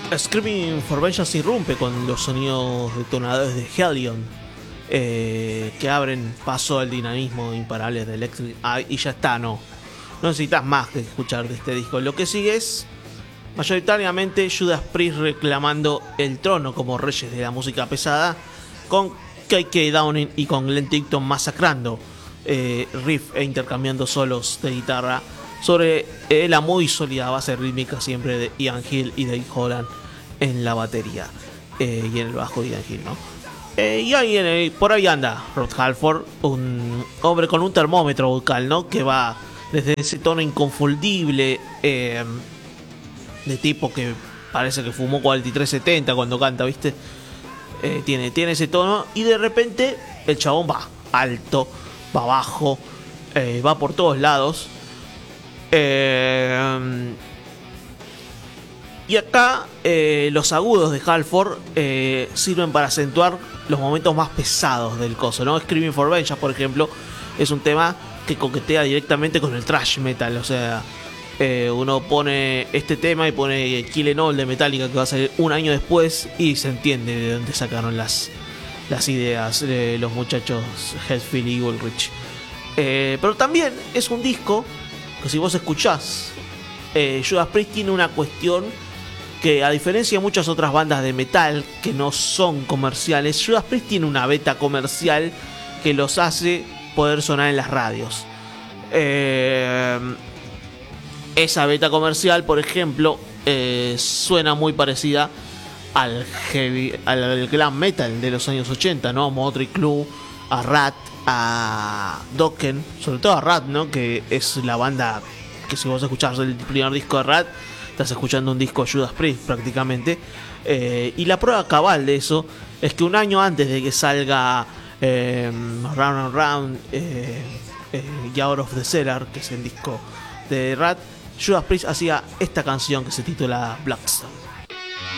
Screaming for Vengeance irrumpe con los sonidos detonadores de Hellion, que abren paso al dinamismo imparable de Electric Eye, y ya está, no necesitas más que escuchar de este disco. Lo que sigue es mayoritariamente Judas Priest reclamando el trono como reyes de la música pesada, con KK Downing y con Glenn Tipton masacrando riff e intercambiando solos de guitarra sobre la muy sólida base rítmica siempre de Ian Hill y Dave Holland en la batería, y en el bajo de Ian Hill, ¿no? Y ahí, por ahí anda Rob Halford, un hombre con un termómetro vocal, ¿no? Que va desde ese tono inconfundible, de tipo que parece que fumó 4370 cuando canta, ¿viste? Tiene ese tono, y de repente el chabón va alto, va bajo, va por todos lados. Y acá los agudos de Halford sirven para acentuar los momentos más pesados del coso, ¿no? Screaming for Vengeance, por ejemplo, es un tema que coquetea directamente con el thrash metal. O sea, uno pone este tema y pone Kill Em All de Metallica, que va a salir un año después, y se entiende de dónde sacaron las ideas de los muchachos Hetfield y Ulrich. Pero también es un disco que, si vos escuchás, Judas Priest tiene una cuestión que, a diferencia de muchas otras bandas de metal que no son comerciales, Judas Priest tiene una beta comercial que los hace poder sonar en las radios. Esa beta comercial, por ejemplo, suena muy parecida al glam metal de los años 80, ¿no? A Motley Crue, a Ratt, a Dokken, sobre todo a Ratt, ¿no? Que es la banda que, si vos escuchás el primer disco de Ratt, estás escuchando un disco de Judas Priest prácticamente. Y la prueba cabal de eso es que un año antes de que salga Round and Round y Out of the Cellar, que es el disco de Ratt, Judas Priest hacía esta canción que se titula Blackstone.